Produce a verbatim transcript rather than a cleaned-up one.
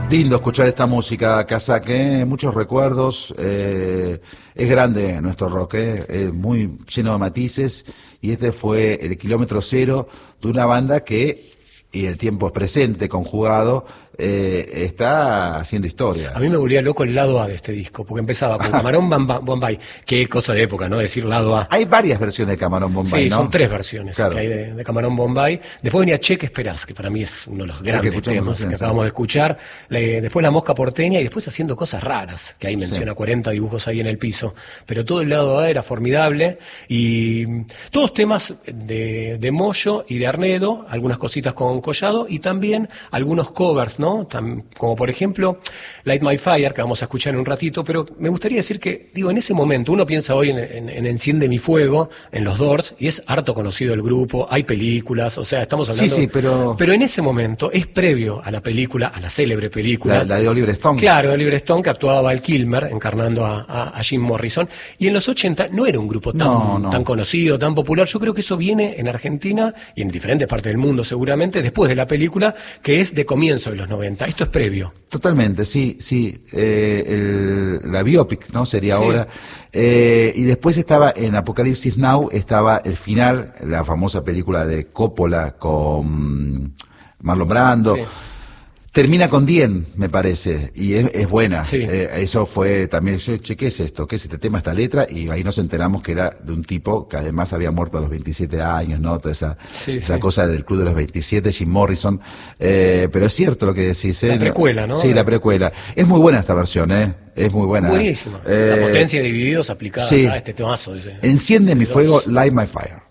Lindo escuchar esta música, Casaque, muchos recuerdos, eh, es grande nuestro rock, eh, es muy lleno de matices, y este fue el kilómetro cero de una banda que, y el tiempo es presente, conjugado, eh, está haciendo historia. A mí me volvía loco el lado A de este disco, porque empezaba con Camarón Bamba- Bombay, qué cosa de época, ¿no? Decir lado A. Hay varias versiones de Camarón Bombay, Sí, ¿no? son tres versiones Claro. que hay de, de Camarón Bombay. Después venía Che, ¿qué esperás? Que para mí es uno de los grandes escuchamos temas recién, que sí. acabamos de escuchar. Le- después La Mosca Porteña y después Haciendo Cosas Raras, que ahí menciona Sí. cuarenta dibujos ahí en el piso. Pero todo el lado A era formidable y mm, todos temas de, de Moyo y de Arnedo, algunas cositas con Collado y también algunos covers, ¿no? Tam- como por ejemplo Light My Fire, que vamos a escuchar en un ratito, pero me gustaría decir que, digo, en ese momento, uno piensa hoy en, en- en Enciende mi Fuego, en los Doors, y es harto conocido el grupo, hay películas, o sea, estamos hablando... Sí, sí, pero- Pero en ese momento es previo a la película, a la célebre película... La, la de Oliver Stone. Claro, de Oliver Stone, que actuaba Val Kilmer, encarnando a, a- a Jim Morrison, y en los ochenta no era un grupo tan, No, no. tan conocido, tan popular. Yo creo que eso viene en Argentina y en diferentes partes del mundo seguramente, después de la película, que es de comienzo de los noventa. Esto es previo. Totalmente, sí, sí. Eh, el- la biopic, ¿no? Sería Sí. ahora. Eh, y después estaba en Apocalipsis Now, estaba el final, la famosa película de Coppola con Marlon Brando. Sí. Termina con Dien, me parece, y es, es buena. Sí. Eh, eso fue también, yo, che, ¿qué es esto? ¿Qué es este tema, esta letra? Y ahí nos enteramos que era de un tipo que además había muerto a los veintisiete años, ¿no? Toda esa, Sí, esa sí. cosa del Club de los veintisiete, Jim Morrison. Eh, pero es cierto lo que decís, ¿eh? La precuela, ¿no? Sí, la precuela. Es muy buena esta versión, ¿eh? Es muy buena. Buenísima. Eh, La potencia de Divididos aplicada sí. a este temazo. dice. Enciende mi Dos. fuego, Light My Fire.